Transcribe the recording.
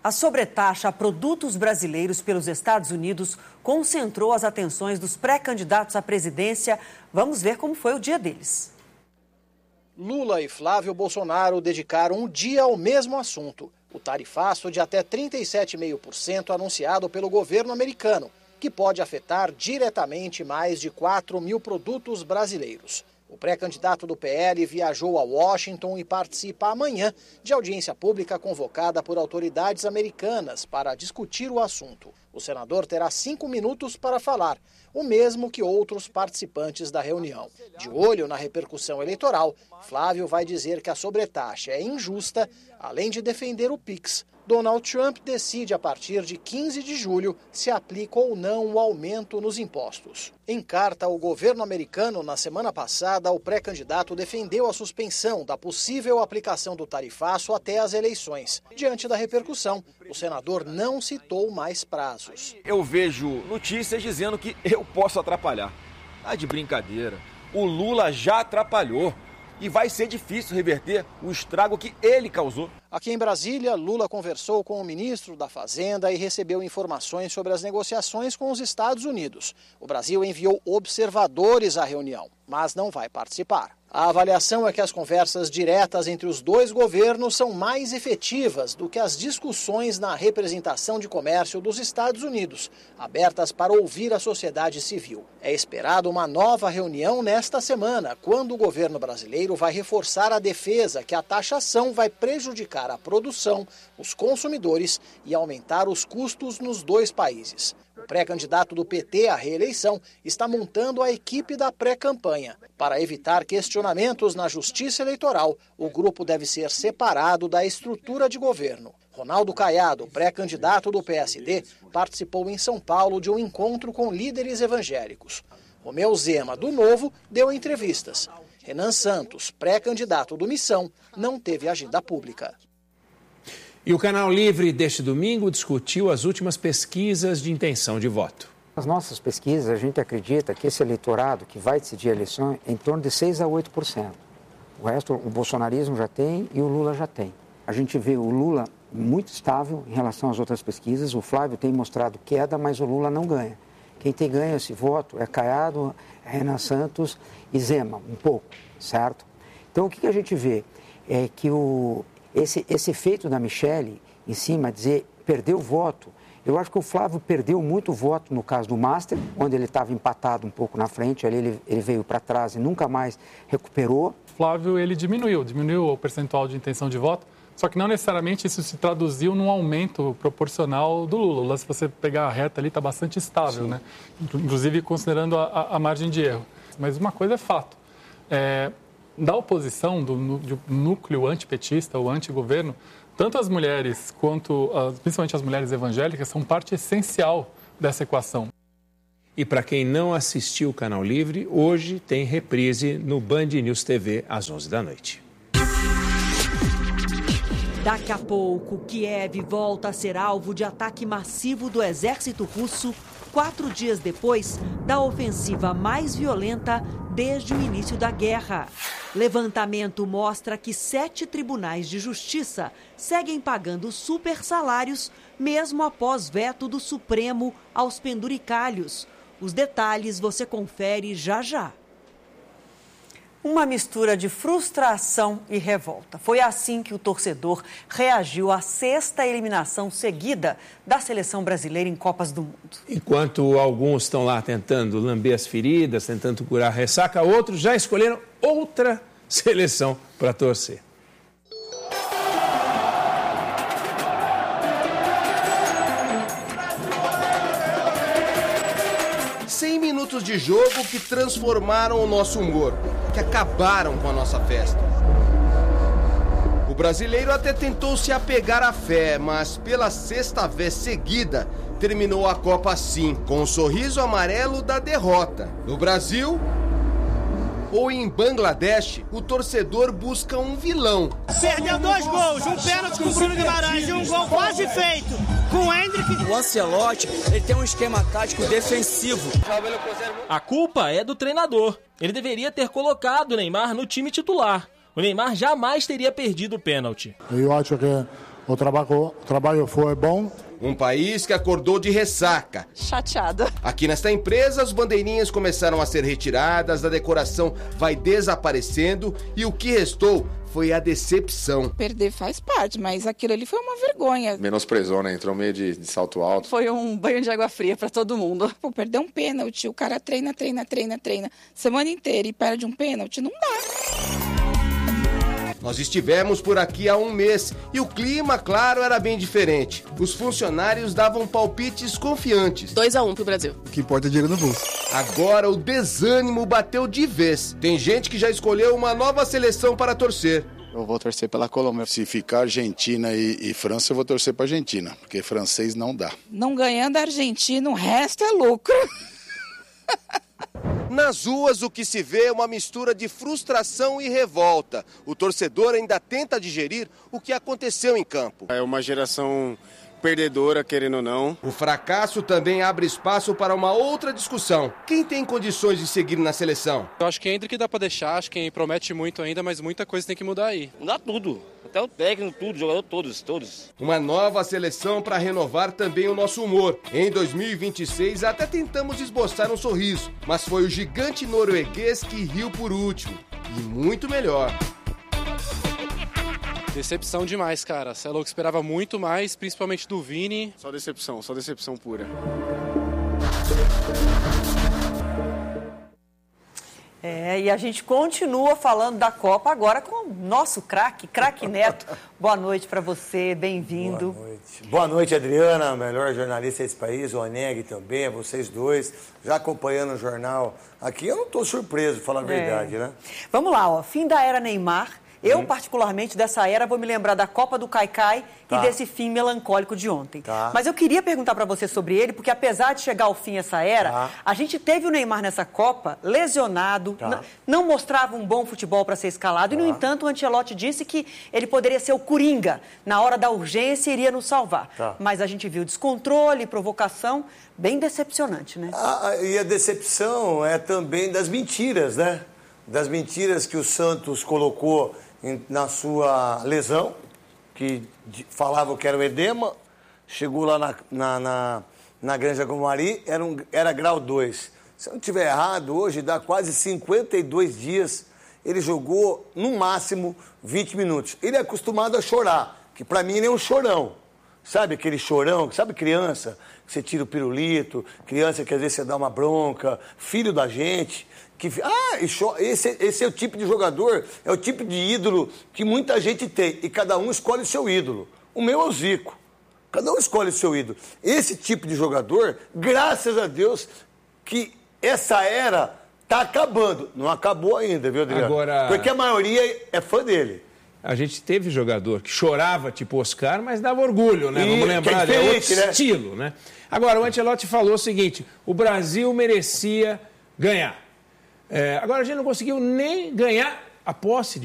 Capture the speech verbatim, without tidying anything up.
A sobretaxa a produtos brasileiros pelos Estados Unidos concentrou as atenções dos pré-candidatos à presidência. Vamos ver como foi o dia deles. Lula e Flávio Bolsonaro dedicaram um dia ao mesmo assunto, o tarifaço de até trinta e sete vírgula cinco por cento anunciado pelo governo americano, que pode afetar diretamente mais de quatro mil produtos brasileiros. O pré-candidato do P L viajou a Washington e participa amanhã de audiência pública convocada por autoridades americanas para discutir o assunto. O senador terá cinco minutos para falar, o mesmo que outros participantes da reunião. De olho na repercussão eleitoral, Flávio vai dizer que a sobretaxa é injusta, além de defender o Pix. Donald Trump decide a partir de quinze de julho se aplica ou não o aumento nos impostos. Em carta ao governo americano, na semana passada, o pré-candidato defendeu a suspensão da possível aplicação do tarifaço até as eleições. Diante da repercussão, o senador não citou mais prazos. Eu vejo notícias dizendo que eu posso atrapalhar. Tá de brincadeira. O Lula já atrapalhou. E vai ser difícil reverter o estrago que ele causou. Aqui em Brasília, Lula conversou com o ministro da Fazenda e recebeu informações sobre as negociações com os Estados Unidos. O Brasil enviou observadores à reunião, mas não vai participar. A avaliação é que as conversas diretas entre os dois governos são mais efetivas do que as discussões na representação de comércio dos Estados Unidos, abertas para ouvir a sociedade civil. É esperado uma nova reunião nesta semana, quando o governo brasileiro vai reforçar a defesa que a taxação vai prejudicar a produção, os consumidores e aumentar os custos nos dois países. O pré-candidato do P T à reeleição está montando a equipe da pré-campanha. Para evitar questionamentos na justiça eleitoral, o grupo deve ser separado da estrutura de governo. Ronaldo Caiado, pré-candidato do P S D, participou em São Paulo de um encontro com líderes evangélicos. Romeu Zema, do Novo, deu entrevistas. Renan Santos, pré-candidato do Missão, não teve agenda pública. E o Canal Livre deste domingo discutiu as últimas pesquisas de intenção de voto. Nas nossas pesquisas, a gente acredita que esse eleitorado que vai decidir a eleição é em torno de seis a oito por cento. O resto, o bolsonarismo já tem e o Lula já tem. A gente vê o Lula muito estável em relação às outras pesquisas. O Flávio tem mostrado queda, mas o Lula não ganha. Quem tem ganho esse voto é Caiado, Renan Santos e Zema, um pouco, certo? Então, o que a gente vê é que o... Esse, esse efeito da Michele em cima, dizer, perdeu voto, eu acho que o Flávio perdeu muito voto no caso do Master, onde ele estava empatado um pouco na frente, ali ele, ele veio para trás e nunca mais recuperou. Flávio, ele diminuiu, diminuiu o percentual de intenção de voto, só que não necessariamente isso se traduziu num aumento proporcional do Lula. Lá, se você pegar a reta ali, está bastante estável, né? Inclusive considerando a, a margem de erro. Mas uma coisa é fato, é... da oposição, do, do núcleo antipetista ou antigoverno, tanto as mulheres quanto, as, principalmente as mulheres evangélicas, são parte essencial dessa equação. E para quem não assistiu o Canal Livre, hoje tem reprise no Band News T V às onze da noite. Daqui a pouco, Kiev volta a ser alvo de ataque massivo do exército russo, quatro dias depois da ofensiva mais violenta desde o início da guerra. Levantamento mostra que sete tribunais de justiça seguem pagando super salários, mesmo após veto do Supremo aos penduricalhos. Os detalhes você confere já já. Uma mistura de frustração e revolta. Foi assim que o torcedor reagiu à sexta eliminação seguida da seleção brasileira em Copas do Mundo. Enquanto alguns estão lá tentando lamber as feridas, tentando curar a ressaca, outros já escolheram outra seleção para torcer. cem minutos de jogo que transformaram o nosso humor, que acabaram com a nossa festa. O brasileiro até tentou se apegar à fé, mas pela sexta vez seguida terminou a Copa assim, com o sorriso amarelo da derrota. No Brasil ou em Bangladesh, o torcedor busca um vilão. Perdeu dois gols, um pênalti com o Bruno Guimarães e um gol quase feito com o Hendrick. O Ancelotti, ele tem um esquema tático defensivo. A culpa é do treinador. Ele deveria ter colocado o Neymar no time titular. O Neymar jamais teria perdido o pênalti. Eu acho que O trabalho, o trabalho foi bom. Um país que acordou de ressaca. Chateada. Aqui nesta empresa, as bandeirinhas começaram a ser retiradas, a decoração vai desaparecendo e o que restou foi a decepção. Perder faz parte, mas aquilo ali foi uma vergonha. Menosprezou, né? Entrou meio de, de salto alto. Foi um banho de água fria pra todo mundo. Pô, perder um pênalti, o cara treina, treina, treina, treina, semana inteira e perde um pênalti, não dá. Nós estivemos por aqui há um mês e o clima, claro, era bem diferente. Os funcionários davam palpites confiantes. dois a um pro Brasil. O que importa é dinheiro no bolso. Agora o desânimo bateu de vez. Tem gente que já escolheu uma nova seleção para torcer. Eu vou torcer pela Colômbia. Se ficar Argentina e, e França, eu vou torcer para Argentina, porque francês não dá. Não ganhando a Argentina, o resto é lucro. Nas ruas, o que se vê é uma mistura de frustração e revolta. O torcedor ainda tenta digerir o que aconteceu em campo. É uma geração perdedora, querendo ou não. O fracasso também abre espaço para uma outra discussão. Quem tem condições de seguir na seleção? Eu acho que Endrick dá para deixar, acho que promete muito ainda, mas muita coisa tem que mudar aí. Mudar tudo. Até o técnico, tudo, jogador, todos, todos. Uma nova seleção para renovar também o nosso humor. Em dois mil e vinte e seis até tentamos esboçar um sorriso, mas foi o gigante norueguês que riu por último. E muito melhor. Decepção demais, cara. Você é louco, esperava muito mais, principalmente do Vini. Só decepção, só decepção pura. É, e a gente continua falando da Copa agora com o nosso craque, craque Neto. Boa noite para você, bem-vindo. Boa noite. Boa noite, Adriana, melhor jornalista desse país, o Oneg também, a vocês dois, já acompanhando o jornal. Aqui eu não estou surpreso, falar a é. verdade, né? Vamos lá, ó, fim da era Neymar. Eu, hum. particularmente, dessa era, vou me lembrar da Copa do Caicai tá. e desse fim melancólico de ontem. Tá. Mas eu queria perguntar para você sobre ele, porque apesar de chegar ao fim essa era, tá. a gente teve o Neymar nessa Copa lesionado, tá. não mostrava um bom futebol para ser escalado, tá. e, no entanto, o Ancelotti disse que ele poderia ser o Coringa, na hora da urgência, iria nos salvar. Tá. Mas a gente viu descontrole, provocação, bem decepcionante, né? Ah, e a decepção é também das mentiras, né? Das mentiras que o Santos colocou na sua lesão, que falava que era o edema, chegou lá na, na, na, na Granja Gomari, era, um, era grau dois. Se eu não estiver errado, hoje dá quase cinquenta e dois dias, ele jogou no máximo vinte minutos. Ele é acostumado a chorar, que para mim ele é um chorão. Sabe aquele chorão, sabe criança, que você tira o pirulito, criança que às vezes você dá uma bronca, filho da gente... Que, ah, esse, esse é o tipo de jogador, é o tipo de ídolo que muita gente tem. E cada um escolhe o seu ídolo. O meu é o Zico. Cada um escolhe o seu ídolo. Esse tipo de jogador, graças a Deus, que essa era está acabando. Não acabou ainda, viu, Adriano? Agora... Porque a maioria é fã dele. A gente teve jogador que chorava tipo Oscar, mas dava orgulho, né? E, Vamos lembrar, é, é outro né? estilo, né? Agora, o Ancelotti falou o seguinte, o Brasil merecia ganhar. É, agora a gente não conseguiu nem ganhar a posse de